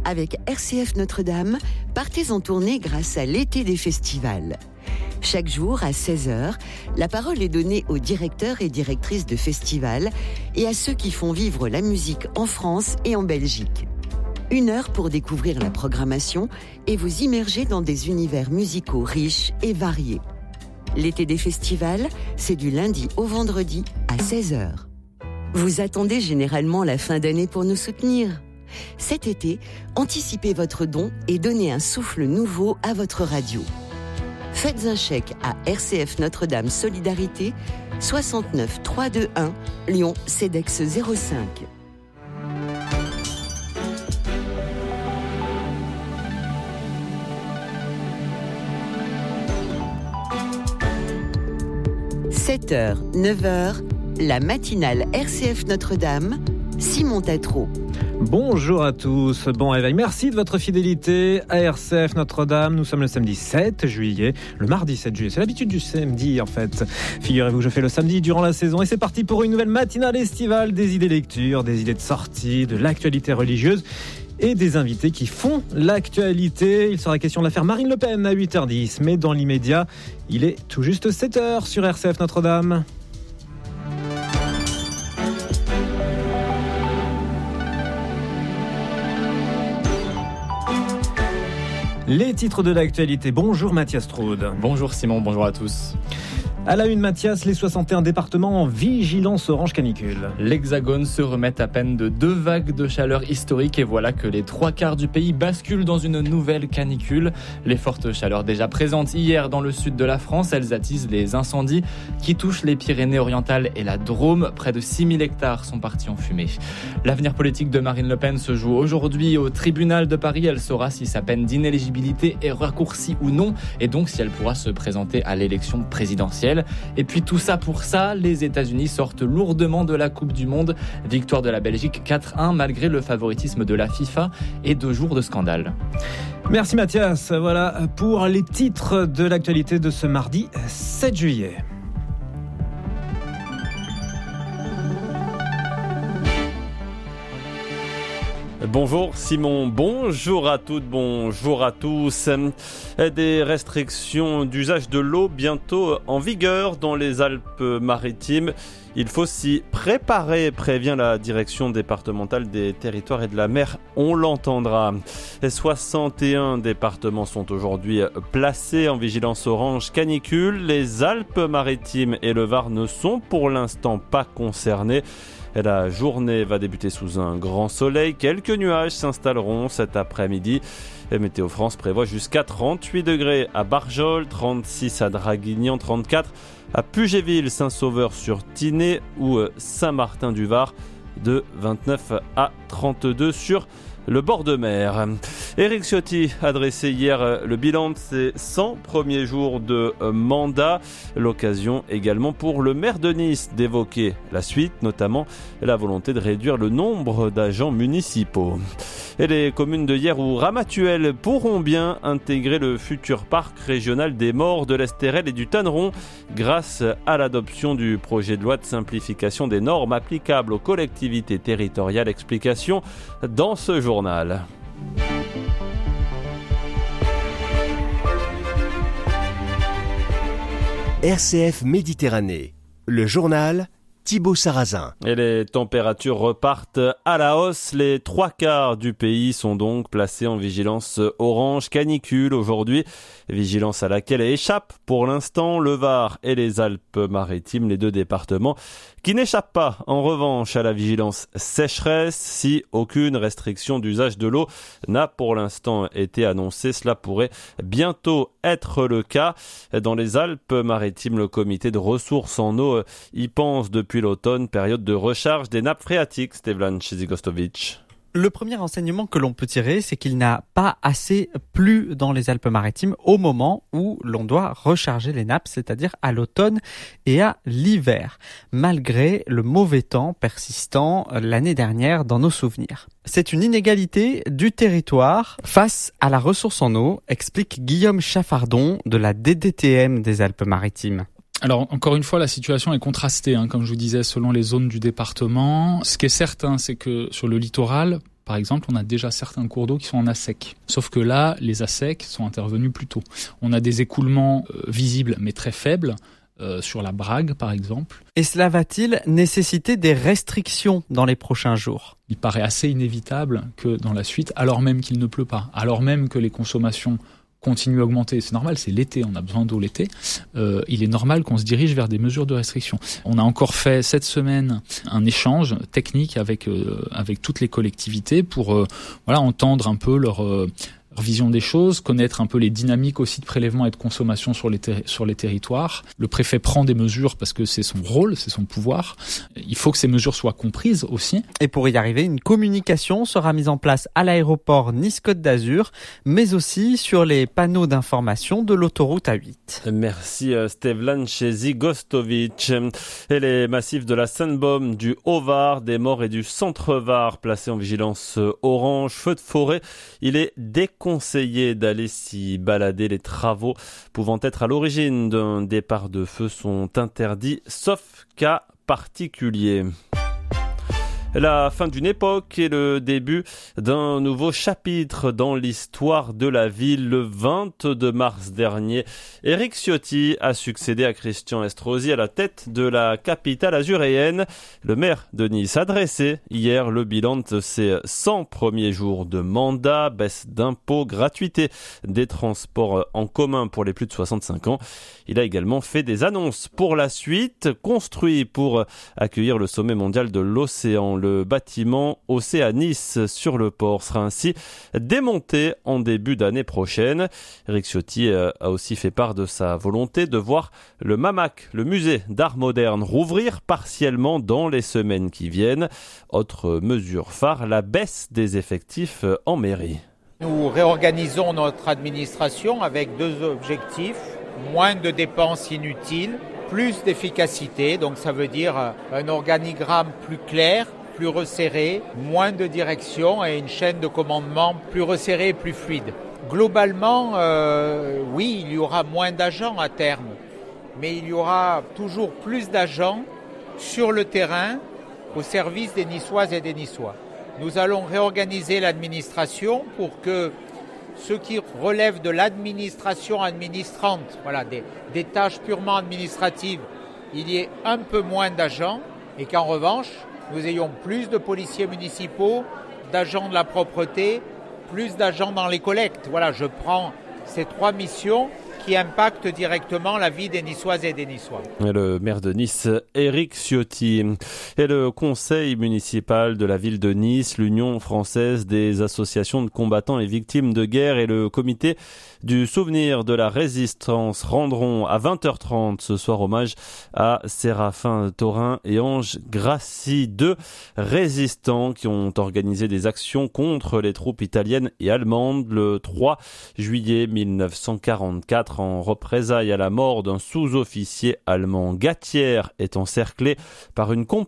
Avec RCF Notre-Dame, partez en tournée grâce à l'été des festivals. Chaque jour, à 16h, la parole est donnée aux directeurs et directrices de festivals et à ceux qui font vivre la musique en France et en Belgique. 1 heure pour découvrir la programmation et vous immerger dans des univers musicaux riches et variés. L'été des festivals, c'est du lundi au vendredi à 16h. Vous attendez généralement la fin d'année pour nous soutenir. Cet été, anticipez votre don et donnez un souffle nouveau à votre radio. Faites un chèque à RCF Notre-Dame Solidarité, 69 321 Lyon CEDEX 05. « 7h, 9h, la matinale RCF Notre-Dame, Simon Tatro. » Bonjour à tous, bon réveil, merci de votre fidélité à RCF Notre-Dame. Nous sommes le samedi 7 juillet, le mardi 7 juillet, c'est l'habitude du samedi en fait. Figurez-vous que je fais le samedi durant la saison et c'est parti pour une nouvelle matinale estivale, des idées lecture, des idées de sortie, de l'actualité religieuse et des invités qui font l'actualité. Il sera question de l'affaire Marine Le Pen à 8h10, mais dans l'immédiat, il est tout juste 7h sur RCF Notre-Dame. Les titres de l'actualité. Bonjour Mathias Straude. Bonjour Simon, bonjour à tous. À la une, Mathias, les 61 départements en vigilance orange canicule. L'Hexagone se remet à peine de 2 vagues de chaleur historiques et voilà que les 3/4 du pays basculent dans une nouvelle canicule. Les fortes chaleurs déjà présentes hier dans le sud de la France, elles attisent les incendies qui touchent les Pyrénées-Orientales et la Drôme. Près de 6000 hectares sont partis en fumée. L'avenir politique de Marine Le Pen se joue aujourd'hui au tribunal de Paris. Elle saura si sa peine d'inéligibilité est raccourcie ou non et donc si elle pourra se présenter à l'élection présidentielle. Et puis tout ça pour ça, les États-Unis sortent lourdement de la Coupe du Monde. Victoire de la Belgique 4-1 malgré le favoritisme de la FIFA et 2 jours de scandale. Merci Mathias, voilà pour les titres de l'actualité de ce mardi 7 juillet. Bonjour Simon, bonjour à toutes, bonjour à tous. Des restrictions d'usage de l'eau bientôt en vigueur dans les Alpes-Maritimes. Il faut s'y préparer, prévient la direction départementale des territoires et de la mer. On l'entendra. 61 départements sont aujourd'hui placés en vigilance orange canicule. Les Alpes-Maritimes et le Var ne sont pour l'instant pas concernés. La journée va débuter sous un grand soleil. Quelques nuages s'installeront cet après-midi. Météo France prévoit jusqu'à 38 degrés à Barjol, 36 à Draguignan, 34 à Pugéville, Saint-Sauveur-sur-Tinée ou Saint-Martin-du-Var, de 29 à 32 sur le bord de mer. Éric Ciotti a dressé hier le bilan de ses 100 premiers jours de mandat. L'occasion également pour le maire de Nice d'évoquer la suite, notamment la volonté de réduire le nombre d'agents municipaux. Et les communes de Hyères ou Ramatuelle pourront bien intégrer le futur parc régional des Maures, de l'Estérel et du Tanneron grâce à l'adoption du projet de loi de simplification des normes applicables aux collectivités territoriales. Explication dans ce journal. RCF Méditerranée, le journal Thibaut Sarrazin. Et les températures repartent à la hausse. Les 3/4 du pays sont donc placés en vigilance orange canicule aujourd'hui. Vigilance à laquelle échappent pour l'instant le Var et les Alpes-Maritimes, les 2 départements qui n'échappent pas en revanche à la vigilance sécheresse. Si aucune restriction d'usage de l'eau n'a pour l'instant été annoncée, cela pourrait bientôt être le cas. Dans les Alpes-Maritimes, le comité de ressources en eau y pense depuis l'automne, période de recharge des nappes phréatiques. Stevlan Chizigostovic. Le premier enseignement que l'on peut tirer, c'est qu'il n'a pas assez plu dans les Alpes-Maritimes au moment où l'on doit recharger les nappes, c'est-à-dire à l'automne et à l'hiver, malgré le mauvais temps persistant l'année dernière dans nos souvenirs. C'est une inégalité du territoire face à la ressource en eau, explique Guillaume Chaffardon de la DDTM des Alpes-Maritimes. Alors, encore une fois, la situation est contrastée, comme je vous disais, selon les zones du département. Ce qui est certain, c'est que sur le littoral, par exemple, on a déjà certains cours d'eau qui sont en ASEC. Sauf que là, les ASEC sont intervenus plus tôt. On a des écoulements visibles mais très faibles, sur la Brague par exemple. Et cela va-t-il nécessiter des restrictions dans les prochains jours ? Il paraît assez inévitable que dans la suite, alors même qu'il ne pleut pas, alors même que les consommations continuent à augmenter, c'est normal, c'est l'été, on a besoin d'eau l'été, il est normal qu'on se dirige vers des mesures de restriction. On a encore fait cette semaine un échange technique avec toutes les collectivités pour entendre un peu leur vision des choses, connaître un peu les dynamiques aussi de prélèvement et de consommation sur les territoires. Le préfet prend des mesures parce que c'est son rôle, c'est son pouvoir. Il faut que ces mesures soient comprises aussi. Et pour y arriver, une communication sera mise en place à l'aéroport Nice-Côte d'Azur, mais aussi sur les panneaux d'information de l'autoroute A8. Merci Stevlan Chezi-Gostovic. Et les massifs de la Seine-Baume, du Haut-Var, des Maures et du Centre-Var placés en vigilance orange, feu de forêt. Il est déconseillé d'aller s'y balader. Les travaux pouvant être à l'origine d'un départ de feu sont interdits, sauf cas particulier. La fin d'une époque et le début d'un nouveau chapitre dans l'histoire de la ville. Le 22 mars dernier, Éric Ciotti a succédé à Christian Estrosi à la tête de la capitale azuréenne. Le maire de Nice a dressé hier le bilan de ses 100 premiers jours de mandat, baisse d'impôts, gratuité des transports en commun pour les plus de 65 ans. Il a également fait des annonces pour la suite. Construit pour accueillir le sommet mondial de l'océan, le bâtiment Océanis sur le port sera ainsi démonté en début d'année prochaine. Éric Ciotti a aussi fait part de sa volonté de voir le MAMAC, le musée d'art moderne, rouvrir partiellement dans les semaines qui viennent. Autre mesure phare, la baisse des effectifs en mairie. Nous réorganisons notre administration avec deux objectifs: moins de dépenses inutiles, plus d'efficacité. Donc ça veut dire un organigramme plus clair, plus resserré, moins de direction et une chaîne de commandement plus resserrée et plus fluide. Globalement, oui, il y aura moins d'agents à terme, mais il y aura toujours plus d'agents sur le terrain au service des Niçoises et des Niçois. Nous allons réorganiser l'administration pour que ce qui relève de l'administration administrante, des tâches purement administratives, il y ait un peu moins d'agents et qu'en revanche, nous ayons plus de policiers municipaux, d'agents de la propreté, plus d'agents dans les collectes. Voilà, je prends ces trois missions qui impactent directement la vie des Niçoises et des Niçois. Et le maire de Nice, Éric Ciotti, et le conseil municipal de la ville de Nice, l'Union française des associations de combattants et victimes de guerre et le comité du souvenir de la résistance rendront à 20h30 ce soir hommage à Séraphin Taurin et Ange Grassi, deux résistants qui ont organisé des actions contre les troupes italiennes et allemandes le 3 juillet 1944 en représailles à la mort d'un sous-officier allemand. Gatière est encerclé par une